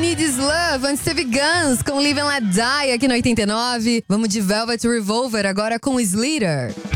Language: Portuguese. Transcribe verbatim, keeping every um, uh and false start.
Need Is Love, antes teve Guns com Live and Let Die aqui no oitenta e nove. Vamos de Velvet Revolver agora com Slater.